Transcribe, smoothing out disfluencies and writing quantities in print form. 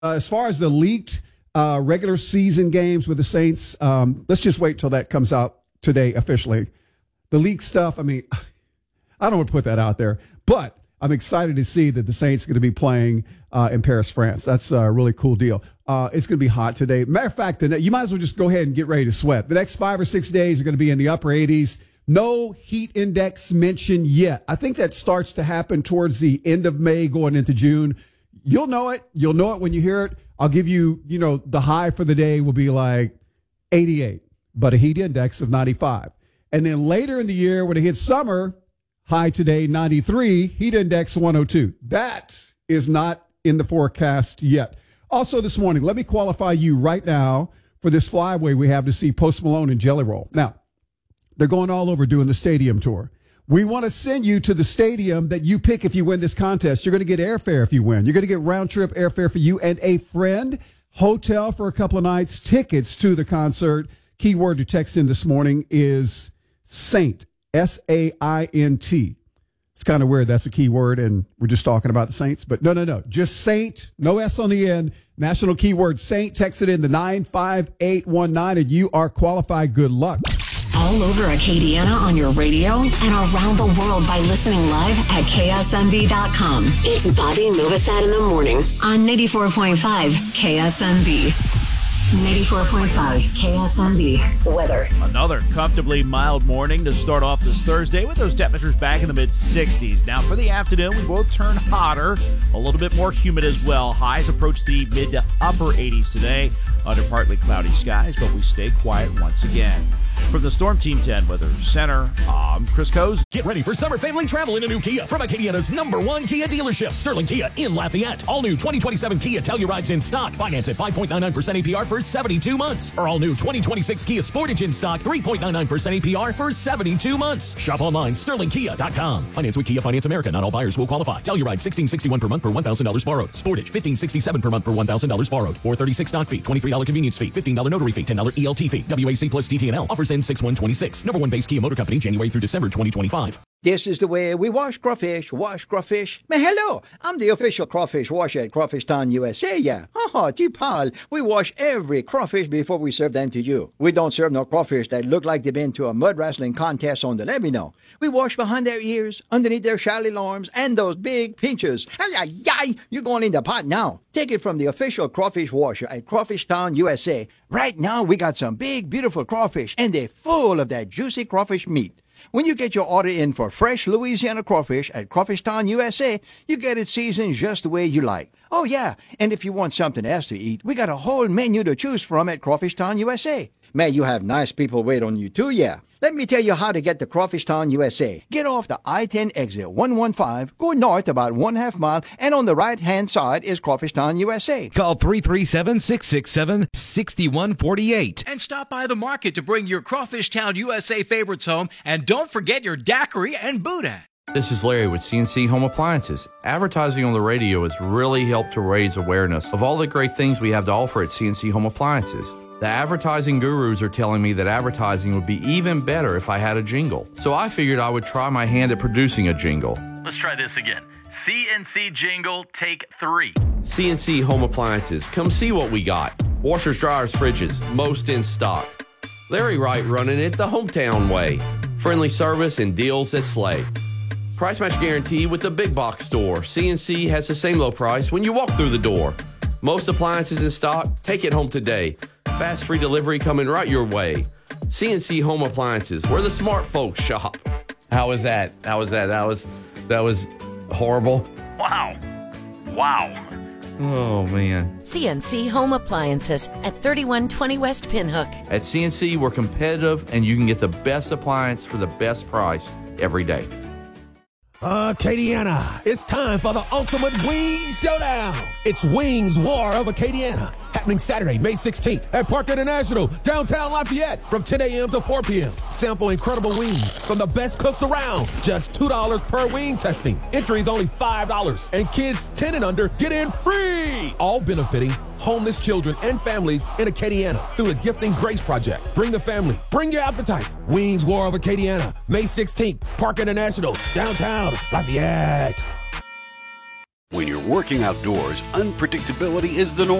As far as the leaked regular season games with the Saints, let's just wait till that comes out today officially. The leaked stuff, I mean, I don't want to put that out there, but I'm excited to see that the Saints are going to be playing in Paris, France. That's a really cool deal. It's going to be hot today. Matter of fact, you might as well just go ahead and get ready to sweat. The next 5 or 6 days are going to be in the upper 80s. No heat index mentioned yet. I think that starts to happen towards the end of May going into June. You'll know it. You'll know it when you hear it. I'll give you, the high for the day will be like 88, but a heat index of 95. And then later in the year when it hits summer, high today 93, heat index 102. That is not in the forecast yet. Also this morning, let me qualify you right now for this flyaway we have to see Post Malone and Jelly Roll. Now, they're going all over doing the stadium tour. We want to send you to the stadium that you pick if you win this contest. You're going to get airfare if you win. You're going to get round-trip airfare for you and a friend, hotel for a couple of nights, tickets to the concert. Keyword to text in this morning is Saint, S-A-I-N-T. It's kind of weird. That's a key word, and we're just talking about the Saints. But no. Just Saint, no S on the end. National keyword Saint. Text it in the 95819, and you are qualified. Good luck. All over Acadiana on your radio and around the world by listening live at KSMV.com. It's Bobby Novosad in the morning on 94.5 KSMV. 94.5 KSMV weather. Another comfortably mild morning to start off this Thursday with those temperatures back in the mid-60s. Now for the afternoon, we will turn hotter, a little bit more humid as well. Highs approach the mid to upper 80s today under partly cloudy skies, but we stay quiet once again. From the Storm Team 10 Weather Center, I'm Chris Coes. Get ready for summer family travel in a new Kia from Acadiana's #1 Kia dealership, Sterling Kia in Lafayette. All new 2027 Kia Telluride's in stock. Finance at 5.99% APR for 72 months. Or all new 2026 Kia Sportage in stock, 3.99% APR for 72 months. Shop online, sterlingkia.com. Finance with Kia Finance America. Not all buyers will qualify. Telluride, $1,661 per month per $1,000 borrowed. Sportage, $1,567 per month per $1,000 borrowed. $436 stock fee, $23 convenience fee, $15 notary fee, $10 ELT fee. WAC plus DTNL. Offers in 6/126. #1 base Kia Motor Company, January through December 2025. This is the way we wash crawfish. Man, hello, I'm the official crawfish washer at Crawfish Town, USA, yeah. Tipal, we wash every crawfish before we serve them to you. We don't serve no crawfish that look like they've been to a mud wrestling contest on the levee, no. We wash behind their ears, underneath their shallow arms, and those big pinchers. You're going in the pot now. Take it from the official crawfish washer at Crawfish Town, USA. Right now, we got some big, beautiful crawfish, and they're full of that juicy crawfish meat. When you get your order in for fresh Louisiana crawfish at Crawfish Town, USA, you get it seasoned just the way you like. Oh, yeah, and if you want something else to eat, we got a whole menu to choose from at Crawfish Town, USA. May you have nice people wait on you, too, yeah. Let me tell you how to get to Crawfish Town, USA. Get off the I-10 exit 115, go north about 1/2 mile, and on the right-hand side is Crawfish Town, USA. Call 337-667-6148. And stop by the market to bring your Crawfish Town, USA favorites home. And don't forget your daiquiri and boudin. This is Larry with CNC Home Appliances. Advertising on the radio has really helped to raise awareness of all the great things we have to offer at CNC Home Appliances. The advertising gurus are telling me that advertising would be even better if I had a jingle. So I figured I would try my hand at producing a jingle. Let's try this again. CNC jingle, take 3. CNC Home Appliances. Come see what we got. Washers, dryers, fridges, most in stock. Larry Wright running it the hometown way. Friendly service and deals that slay. Price match guarantee with the big box store. CNC has the same low price when you walk through the door. Most appliances in stock. Take it home today. Fast free delivery coming right your way. CNC Home Appliances, where the smart folks shop. How was that? That was horrible. Wow. Oh, man. CNC Home Appliances at 3120 West Pinhook. At CNC, we're competitive, and you can get the best appliance for the best price every day. Acadiana, it's time for the Ultimate Wings Showdown. It's Wings War of Acadiana, happening Saturday, May 16th at Park International, downtown Lafayette, from 10 a.m. to 4 p.m. Sample incredible wings from the best cooks around. Just $2 per wing testing. Entry is only $5, and kids 10 and under get in free. All benefiting homeless children and families in Acadiana through the Gifting Grace Project. Bring the family. Bring your appetite. Wings War of Acadiana, May 16th, Park International, downtown Lafayette. When you're working outdoors, unpredictability is the norm.